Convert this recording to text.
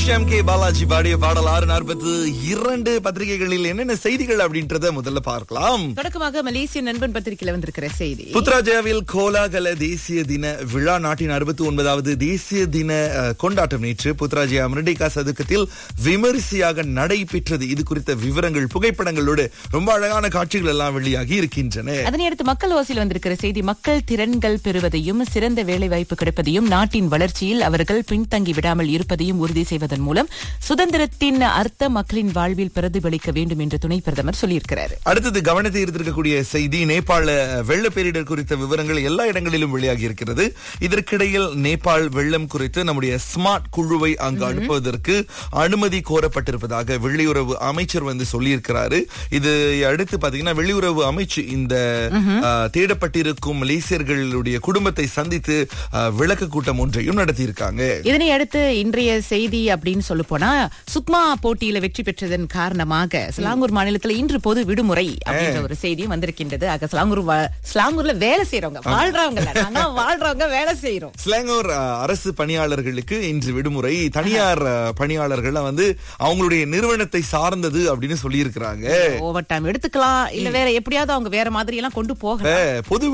K Balaji பாடிய பாடல் 6:42 பத்திரிகைகளில் என்னென்ன செய்திகள் அப்படின்றத முதல்ல பார்க்கலாம். தொடக்கமாக மலேசிய நண்பன் பத்திரிகையில வந்திருக்கிற செய்தி. புத்ராஜயாவில் கோலாகல தேசிய தின விழா, நாட்டின் 69வது தேசிய தின கொண்டாட்டம் நேற்று புத்ராஜயா மிருண்டிகா சதுக்கத்தில் விமரிசையாக நடைபெற்றது. இது குறித்த விவரங்கள், புகைப்படங்களோடு ரொம்ப அழகான காட்சிகள் எல்லாம் வெளியாகி இருக்கின்றன. அதனையடுத்து மக்கள் ஓசியில் வந்திருக்கிற செய்தி, மக்கள் திறன்கள் பெறுவதையும் சிறந்த வேலை வாய்ப்பு கிடைப்பதையும் நாட்டின் வளர்ச்சியில் அவர்கள் பின்தங்கி விடாமல் இருப்பதையும் உறுதி செய்வதன் மூலம் சுதந்திரத்தின் அர்த்த மக்களின் வாழ்வில் பிரதிபலிக்க வேண்டும் என்று துணை பிரதமர் சொல்லியிருக்கிறார். அடுத்தது கவனத்தை ஈர்த்திருக்கக்கூடிய செய்தி, நேபாள வெள்ள பேரிடர் குறித்த விவரங்கள் எல்லா இடங்களிலும் வெளியாகி இருக்கிறது. இதற்கிடையில் நேபாள் வெள்ளம் குறித்து நம்முடைய ஸ்மார்ட் குழுவை அங்கு அனுப்புவதற்கு அனுமதி கோரப்பட்டிருப்பதாக வெளியுறவு அமைச்சர் சொல்லியிருக்கிறாரு. இது அடுத்து பாத்தீங்கன்னா வெளியுறவு அமைச்சு இந்த தேடப்பட்டிருக்கும் மலேசியர்களுடைய குடும்பத்தை சந்தித்து விளக்க கூட்டம் ஒன்றையும் நடத்தியிருக்காங்க. இதனை அடுத்து இன்றைய செய்தி அப்படின்னு சொல்ல போனா, சுக்மா போட்டியில வெற்றி பெற்றதன் காரணமாக ஸ்லாங்கூர் மாநிலத்தில் இன்று பொது விடுமுறை அப்படின்ற ஒரு செய்தியும் வந்திருக்கின்றது. ஆக ஸ்லாங்கூர்ல வேலை செய்யறவங்க, வாழ்றவங்க வேலை செய்யறோம். ஸ்லாங்கூர் அரசு பணியாளர்களுக்கு இன்று விடுமுறை. தனியார் பணியாளர்கள் அவங்களுடைய நிறுவனத்தை சார்ந்தது அப்படின்னு சொல்லி இருக்கிறாங்க. ஓவர் டைம் எடுத்துக்கலாம், இல்ல வேற எப்படியாவது அவங்க வேற மாதிரி எல்லாம் கொண்டு போக. பொது